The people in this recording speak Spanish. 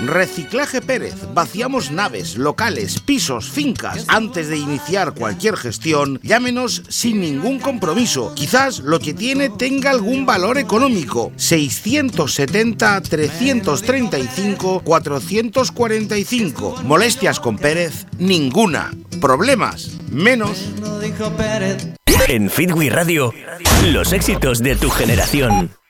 Reciclaje Pérez. Vaciamos naves, locales, pisos, fincas. Antes de iniciar cualquier gestión, llámenos sin ningún compromiso. Quizás lo que tiene tenga algún valor económico. 670-335-445. Molestias con Pérez, ninguna. Problemas, menos. En Fitwi Radio, los éxitos de tu generación.